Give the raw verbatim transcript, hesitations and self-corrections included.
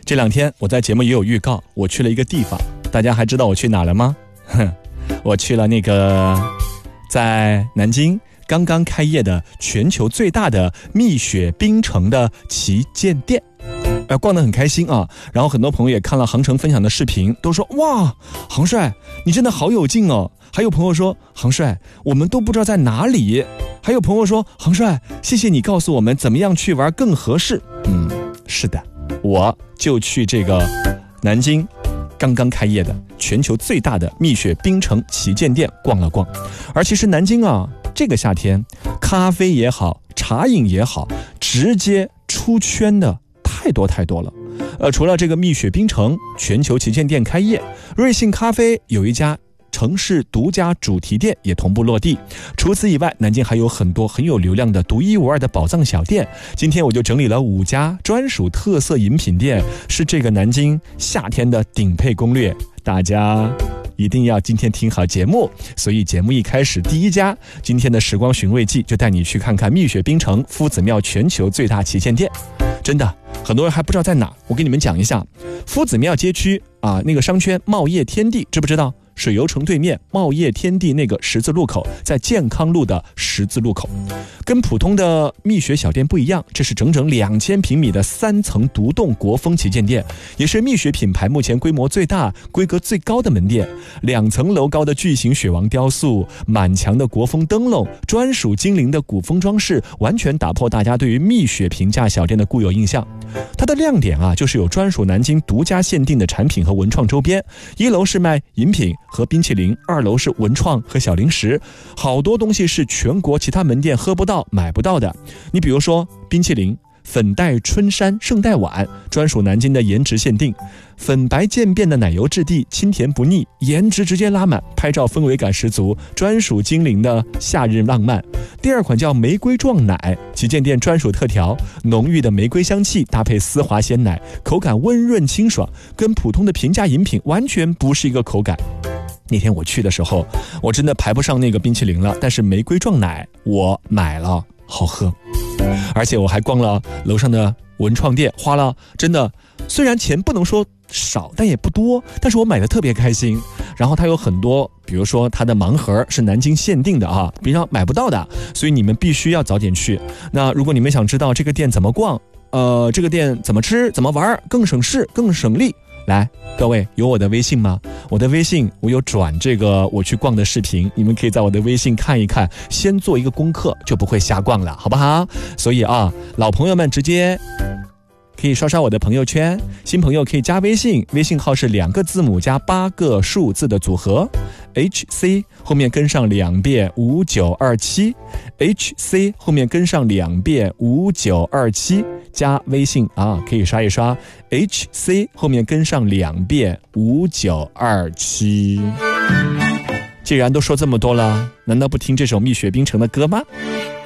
这两天我在节目也有预告，我去了一个地方，大家还知道我去哪了吗？哼，我去了那个在南京刚刚开业的全球最大的蜜雪冰城的旗舰店。呃，逛得很开心啊，然后很多朋友也看了航程分享的视频，都说哇，航帅你真的好有劲哦。还有朋友说，航帅我们都不知道在哪里。还有朋友说，航帅谢谢你告诉我们怎么样去玩更合适。嗯，是的，我就去这个南京刚刚开业的全球最大的蜜雪冰城旗舰店逛了逛。而其实南京啊，这个夏天咖啡也好，茶饮也好，直接出圈的太多太多了。呃，除了这个蜜雪冰城全球旗舰店开业，瑞幸咖啡有一家城市独家主题店也同步落地。除此以外，南京还有很多很有流量的独一无二的宝藏小店。今天我就整理了五家专属特色饮品店，是这个南京夏天的顶配攻略，大家一定要今天听好节目。所以节目一开始，第一家今天的时光寻味记就带你去看看蜜雪冰城夫子庙全球最大旗舰店。真的很多人还不知道在哪，我给你们讲一下。夫子庙街区啊，那个商圈茂业天地，知不知道？水游城对面茂业天地那个十字路口，在健康路的十字路口。跟普通的蜜雪小店不一样，这是整整两千平米的三层独栋国风旗舰店，也是蜜雪品牌目前规模最大、规格最高的门店。两层楼高的巨型雪王雕塑，满墙的国风灯笼，专属精灵的古风装饰，完全打破大家对于蜜雪平价小店的固有印象。它的亮点啊，就是有专属南京独家限定的产品和文创周边。一楼是卖饮品和冰淇淋，二楼是文创和小零食，好多东西是全国其他门店喝不到买不到的。你比如说冰淇淋粉黛春山圣代碗，专属南京的颜值限定，粉白渐变的奶油质地，清甜不腻，颜值直接拉满，拍照氛围感十足，专属精灵的夏日浪漫。第二款叫玫瑰撞奶，旗舰店专属特调，浓郁的玫瑰香气搭配丝滑鲜奶，口感温润清爽，跟普通的平价饮品完全不是一个口感。那天我去的时候，我真的排不上那个冰淇淋了，但是玫瑰撞奶我买了，好喝。而且我还逛了楼上的文创店，花了真的虽然钱不能说少，但也不多，但是我买的特别开心。然后它有很多，比如说它的盲盒是南京限定的啊，平常买不到的，所以你们必须要早点去。那如果你们想知道这个店怎么逛，呃，这个店怎么吃怎么玩，更省事更省力，来，各位有我的微信吗？我的微信我有转这个我去逛的视频，你们可以在我的微信看一看，先做一个功课，就不会瞎逛了，好不好？所以啊，老朋友们直接可以刷刷我的朋友圈，新朋友可以加微信，微信号是两个字母加八个数字的组合 H C 后面跟上两遍五九二七 H C 后面跟上两遍五九二七，加微信啊，可以刷一刷 H C 后面跟上两遍五九二七。既然都说这么多了，难道不听这首蜜雪冰城的歌吗？